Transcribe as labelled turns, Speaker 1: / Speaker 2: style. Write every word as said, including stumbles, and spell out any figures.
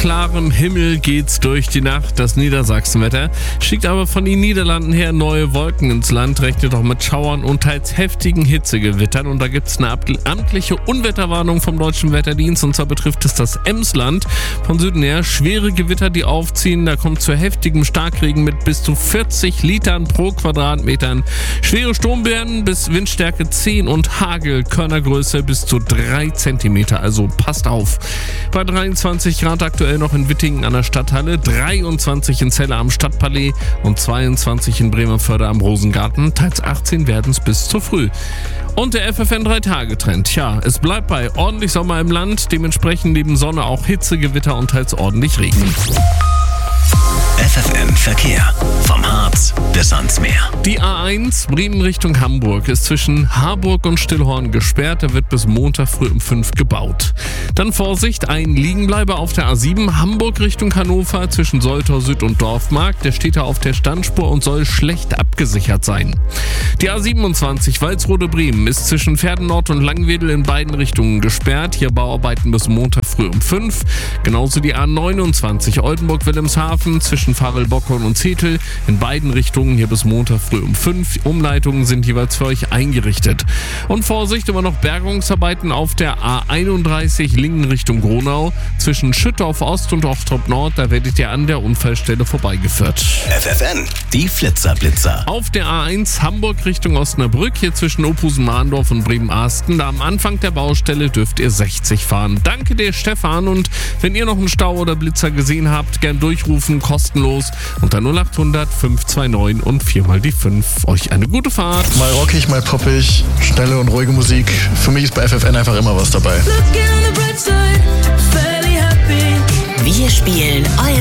Speaker 1: klarem Himmel geht's durch die Nacht, das Niedersachsenwetter. Schickt aber von den Niederlanden her neue Wolken ins Land, rechnet auch mit Schauern und teils heftigen Hitzegewittern. Und da gibt's eine amtliche Unwetterwarnung vom Deutschen Wetterdienst, und zwar betrifft es das Emsland. Von Süden her schwere Gewitter, die aufziehen. Da kommt zu heftigem Starkregen mit bis zu vierzig Litern pro Quadratmetern. Schwere Sturmwellen bis Windstärke zehn und Hagel, Körnergröße bis zu drei Zentimeter. Also passt auf. Bei dreiundzwanzig Grad aktuell noch in Wittingen an der Stadthalle, dreiundzwanzig in Celle am Stadtpalais und zweiundzwanzig in Bremerförde am Rosengarten. Teils achtzehn werden es bis zu früh. Und der F F N drei Tage Trend. Ja, es bleibt bei ordentlich Sommer im Land, dementsprechend neben Sonne auch Hitze, Gewitter und teils ordentlich Regen.
Speaker 2: F F N Verkehr. Vom Harz bis ans Meer.
Speaker 1: Die A eins Bremen Richtung Hamburg ist zwischen Harburg und Stillhorn gesperrt. Da wird bis Montag früh um fünf gebaut. Dann Vorsicht, ein Liegenbleiber auf der A sieben Hamburg Richtung Hannover zwischen Soltau Süd und Dorfmark. Der steht da auf der Standspur und soll schlecht abgesichert sein. Die A siebenundzwanzig Walsrode Bremen ist zwischen Pferdennord und Langwedel in beiden Richtungen gesperrt. Hier Bauarbeiten bis Montag früh um fünf. Genauso die A neunundzwanzig Oldenburg-Wilhelmshaven zwischen Farel-Bockhorn und Zetel in beiden Richtungen hier bis Montag früh um fünf. Umleitungen sind jeweils für euch eingerichtet. Und Vorsicht, immer noch Bergungsarbeiten auf der A einunddreißig Lingen Richtung Gronau zwischen Schüttorf Ost und Ochtrop Nord. Da werdet ihr an der Unfallstelle vorbeigeführt.
Speaker 2: F F N, die Flitzerblitzer.
Speaker 1: Auf der A eins Hamburg Richtung Osnabrück, hier zwischen Ophusen-Mahndorf und Bremen-Ahsten. Da am Anfang der Baustelle dürft ihr sechzig fahren. Danke dir, Stefan. Und wenn ihr noch einen Stau oder Blitzer gesehen habt, gern durchrufen, kostenlos unter null acht hundert fünf zwei neun und viermal die fünf. Euch eine gute Fahrt.
Speaker 3: Mal rockig, mal poppig, schnelle und ruhige Musik. Für mich ist bei F F N einfach immer was dabei.
Speaker 4: Wir spielen euer